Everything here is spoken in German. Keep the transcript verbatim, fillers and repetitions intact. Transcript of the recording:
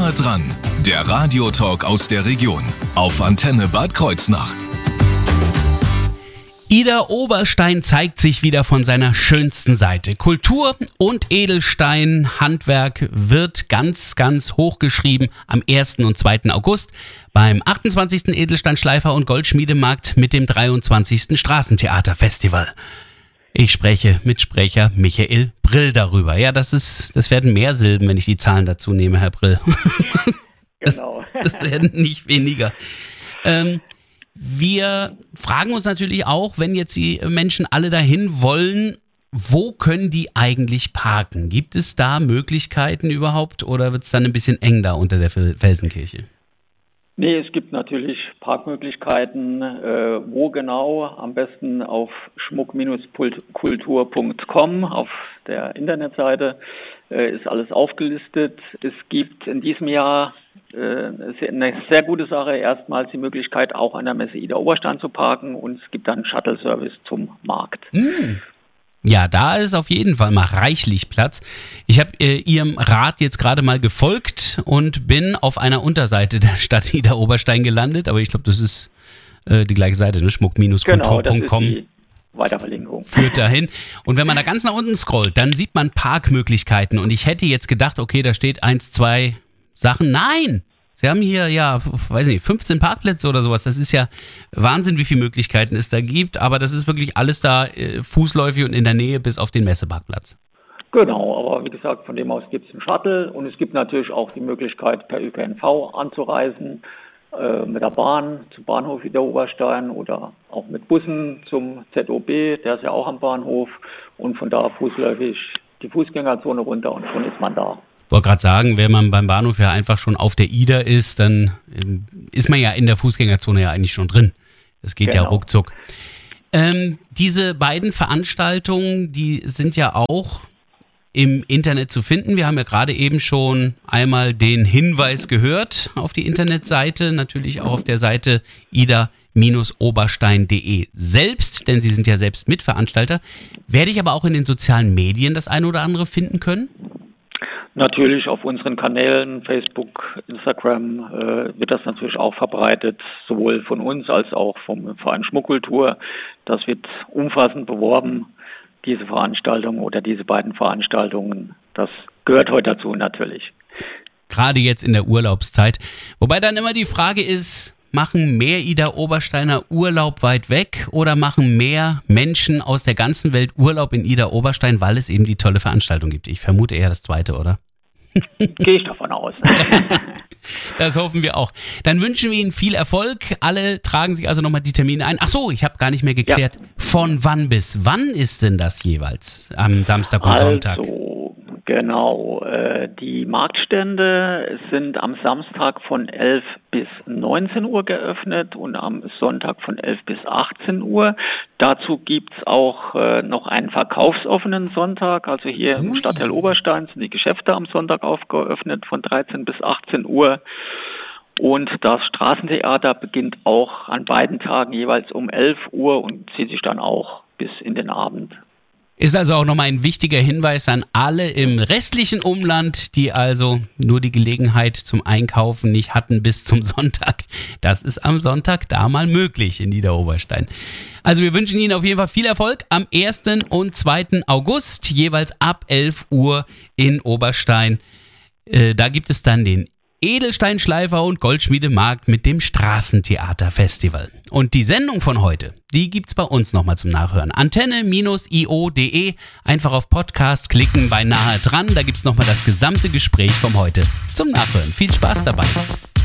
Nahe dran, der Radiotalk aus der Region auf Antenne Bad Kreuznach. Ida Oberstein zeigt sich wieder von seiner schönsten Seite. Kultur und Edelsteinhandwerk wird ganz, ganz hochgeschrieben am ersten und zweiten August beim achtundzwanzigsten Edelsteinschleifer- und Goldschmiedemarkt mit dem dreiundzwanzigsten Straßentheaterfestival. Ich spreche mit Sprecher Michael Brill darüber. Ja, das ist, das werden mehr Silben, wenn ich die Zahlen dazu nehme, Herr Brill. Genau. Das, das werden nicht weniger. Ähm, Wir fragen uns natürlich auch, wenn jetzt die Menschen alle dahin wollen, wo können die eigentlich parken? Gibt es da Möglichkeiten überhaupt oder wird es dann ein bisschen eng da unter der Felsenkirche? Nee, es gibt natürlich Parkmöglichkeiten. Äh, wo genau? Am besten auf schmuck kultur punkt com auf der Internetseite äh, ist alles aufgelistet. Es gibt in diesem Jahr äh, eine sehr gute Sache, erstmals die Möglichkeit, auch an der Messe Ida Oberstein zu parken, und es gibt dann Shuttle-Service zum Markt. Mm. Ja, da ist auf jeden Fall mal reichlich Platz. Ich habe äh, Ihrem Rat jetzt gerade mal gefolgt und bin auf einer Unterseite der Stadt Ida Oberstein gelandet, aber ich glaube, das ist äh, die gleiche Seite, ne? schmuck kultur punkt com. Genau, Weiterverlinkung. Führt dahin. Und wenn man da ganz nach unten scrollt, dann sieht man Parkmöglichkeiten. Und ich hätte jetzt gedacht, okay, da steht eins, zwei Sachen. Nein! Sie haben hier, ja, weiß nicht, fünfzehn Parkplätze oder sowas. Das ist ja Wahnsinn, wie viele Möglichkeiten es da gibt. Aber das ist wirklich alles da äh, fußläufig und in der Nähe bis auf den Messeparkplatz. Genau, aber wie gesagt, von dem aus gibt es einen Shuttle. Und es gibt natürlich auch die Möglichkeit, per Ö P N V anzureisen. Mit der Bahn zum Bahnhof Ida Oberstein oder auch mit Bussen zum Z O B, der ist ja auch am Bahnhof, und von da fußläufig die Fußgängerzone runter und schon ist man da. Ich wollte gerade sagen, wenn man beim Bahnhof ja einfach schon auf der Ida ist, dann ist man ja in der Fußgängerzone ja eigentlich schon drin. Das geht genau. Ja ruckzuck. Ähm, diese beiden Veranstaltungen, die sind ja auch im Internet zu finden. Wir haben ja gerade eben schon einmal den Hinweis gehört auf die Internetseite, natürlich auch auf der Seite ida oberstein punkt de selbst, denn Sie sind ja selbst Mitveranstalter. Werde ich aber auch in den sozialen Medien das eine oder andere finden können? Natürlich auf unseren Kanälen, Facebook, Instagram, äh, wird das natürlich auch verbreitet, sowohl von uns als auch vom Verein Schmuckkultur. Das wird umfassend beworben, diese Veranstaltung oder diese beiden Veranstaltungen. Das gehört heute dazu natürlich. Gerade jetzt in der Urlaubszeit. Wobei dann immer die Frage ist, machen mehr Ida Obersteiner Urlaub weit weg oder machen mehr Menschen aus der ganzen Welt Urlaub in Ida Oberstein, weil es eben die tolle Veranstaltung gibt? Ich vermute eher das Zweite, oder? Gehe ich davon aus. Das hoffen wir auch. Dann wünschen wir Ihnen viel Erfolg. Alle tragen sich also nochmal die Termine ein. Ach so, ich habe gar nicht mehr geklärt. Ja. Von wann bis wann ist denn das jeweils? Am Samstag und also, Sonntag? Genau. Äh, die Marktstände sind am Samstag von elf bis neunzehn Uhr geöffnet und am Sonntag von elf bis achtzehn Uhr. Dazu gibt's auch äh, noch einen verkaufsoffenen Sonntag. Also hier im Stadtteil Oberstein sind die Geschäfte am Sonntag aufgeöffnet von dreizehn bis achtzehn Uhr. Und das Straßentheater beginnt auch an beiden Tagen jeweils um elf Uhr und zieht sich dann auch bis in den Abend. Ist also auch nochmal ein wichtiger Hinweis an alle im restlichen Umland, die also nur die Gelegenheit zum Einkaufen nicht hatten bis zum Sonntag. Das ist am Sonntag da mal möglich in Ida Oberstein. Also wir wünschen Ihnen auf jeden Fall viel Erfolg am ersten und zweiten August, jeweils ab elf Uhr in Oberstein. Äh, da gibt es dann den Edelsteinschleifer- und Goldschmiedemarkt mit dem Straßentheaterfestival. Und die Sendung von heute, die gibt's bei uns nochmal zum Nachhören. Antenne i o punkt de, einfach auf Podcast klicken bei Nahe dran, da gibt's nochmal das gesamte Gespräch vom heute zum Nachhören. Viel Spaß dabei.